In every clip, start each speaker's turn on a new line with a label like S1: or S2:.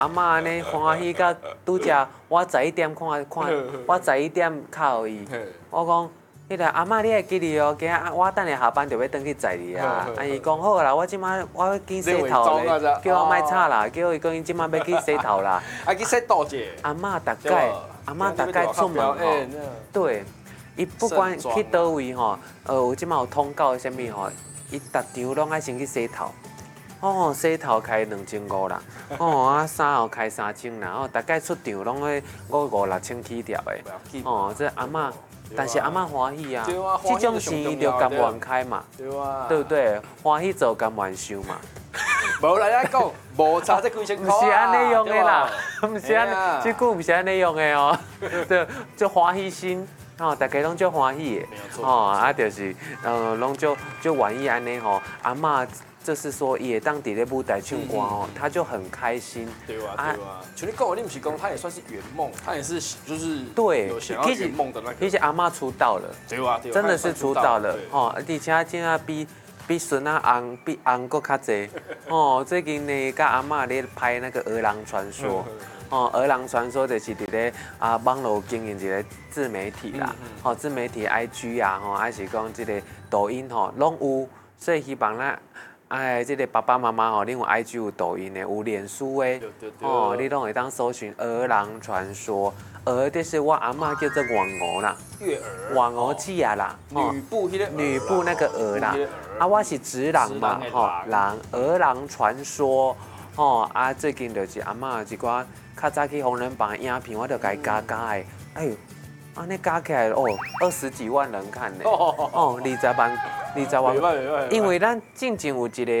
S1: 阿嬷安尼欢喜到拄只，我11点看，我11点靠伊，我讲。迄个阿嬷，你会记哩哦，今仔我等下下班就要转去载你啊。啊，伊讲好啦，我即摆我要去洗头咧，叫我莫吵啦，叫伊讲伊即摆要去洗头啦。
S2: 啊，去洗倒者。
S1: 阿嬷大概出门吼，对，伊不管去倒位吼，有即摆有通告啥物吼，伊逐场拢爱先去洗头。哦，洗头开2500啦，啊衫后开3000啦，大概出场拢咧5、6千起跳的。这阿嬷。但是阿嬷欢喜啊，这种事伊就甘愿开嘛，对不对？欢喜做甘愿受嘛。
S2: 无来来讲，无差这几千块。
S1: 不是安尼用的啦，不是安，这句不是安尼用的哦。对，就欢喜心，大家拢就欢喜的。
S2: 没有错。
S1: 就是拢就愿意安尼吼，阿嬷。就是说，也当伫咧舞台唱歌哦，他就很开心。
S2: 对啊。像你讲，你不是讲，他也算是圆梦，他也是就是
S1: 对，
S2: 有想要圆梦的那个。
S1: 其实阿嬷出道了，
S2: 对啊，
S1: 真的是出道了哦，而且现在比孙啊红比红搁较济哦。最近呢，甲阿嬷咧拍那个《儿郎传说》哦，《儿郎传说》就是伫咧网络经营一个自媒体啦，自媒体 IG 啊，还是讲这个抖音拢有，所以希望咱。这个爸爸妈妈恁有 IG 有抖音的，有脸书的，你拢会当搜寻《儿郎传说》。儿就是我阿嬷叫做婉娥啦，
S2: 月儿，
S1: 婉娥姐啊啦，女部那个儿啦，我是直郎嘛，郎儿郎传说，最近就是阿嬷一寡较早去红人榜影片，我就甲伊加的，哎呦。那加起来20几万人看呢，20万，因为咱进前有一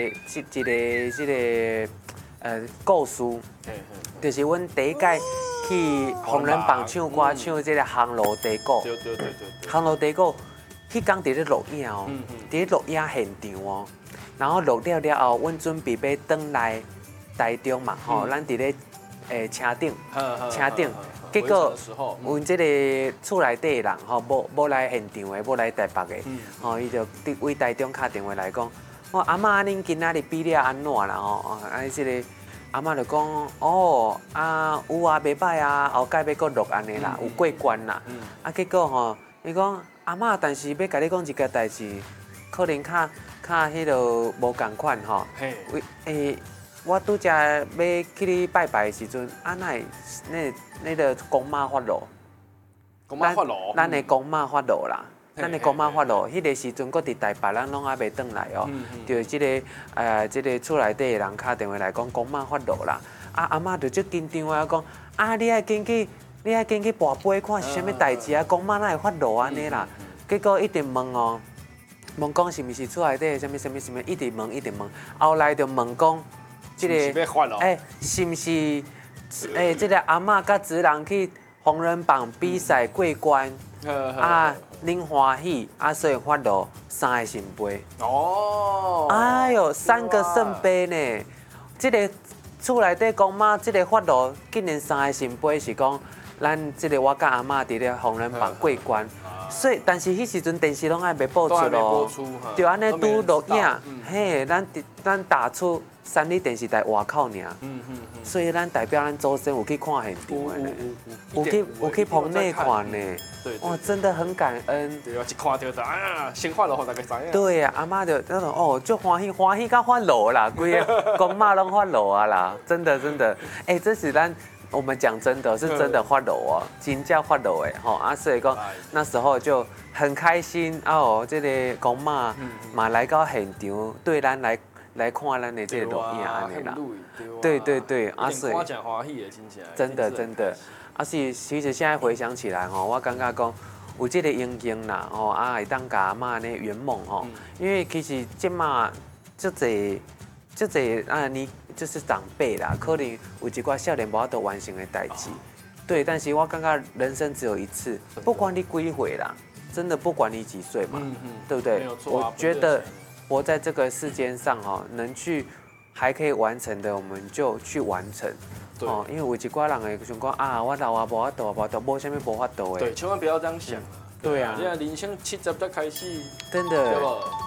S1: 个故事，就是阮第一届去红人榜唱歌，唱这个《烘炉地鼓》，烘炉地鼓，迄天伫咧录影哦，伫咧录影现场哦，然后录了后，阮准备要转来台中嘛，咱伫咧车顶。结果，阮即个厝内底人无来现场的，无来台北的，伊就为台中敲电话来讲，阿嬷恁今仔日比了安怎啦？即个阿嬷就讲，有袂歹啊，后届要搁录安尼啦，有过关啦。结果伊讲阿嬷，但是要甲你讲一件代志，可能较迄落无共款我拄则要去你拜拜的时阵，哪会那个公妈发落？咱的公妈发落啦，咱的公妈发落，迄个时阵搁伫台北，咱拢还袂转来哦。就即个厝内底的人敲电话来讲，公妈发落啦。阿嬷就足紧张啊，讲你爱紧去跋杯看是啥物代志啊？公妈哪会发落安尼啦？结果一直问讲是毋是厝内底什么，一直问，后来就问讲。
S2: 是
S1: 毋是这个阿嬷甲子人去红人榜比赛过关恁欢喜所以发落3个圣杯。哎呦，3个圣杯呢！这个厝内底公妈，这个发落竟然3个圣杯是讲咱这个我甲阿嬷伫咧红人榜过关。所以，但是迄时阵电视拢还没播出咯，就安尼拄录影，咱打出三立电视台外口尔，所以咱代表咱祖先有去看现场的呢，有去棚内看呢，哇，真的很感恩。
S2: 对啊，一看到先发落，大家知影。
S1: 对啊，阿嬷就那种就欢喜到发落啦，规个公妈拢发落啊啦，真的，这是咱。我们讲真的是真的发落哦，真正发落的所以讲那时候就很开心这个公妈嘛来到现场，对咱来看咱的这个录影安尼啦，对，所以真的，是其实现在回想起来我感觉讲有这个英雄啦会当甲阿嬷呢圆梦因为其实即马就这你就是长辈啦，可能有一寡少年无法度完成的代志，对。但是我感觉人生只有一次，不管你几岁啦，真的不管你几岁嘛，对不对？
S2: 没有错
S1: 我觉得活在这个世间上能去还可以完成的，我们就去完成。因为有一寡人会想讲我老无法度，无啥物无法度的。
S2: 对，千万不要这样想。
S1: 对啊，
S2: 现在人生70才开始，
S1: 真的。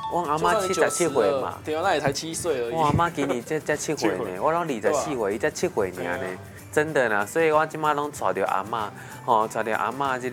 S1: 我阿妈77岁嘛，
S2: 对啊，那也才7岁而已。
S1: 我阿妈今年才7岁呢，我拢24岁，伊才7岁尔呢，真的啦，所以我即马拢带着阿嬷，吼，带着阿嬷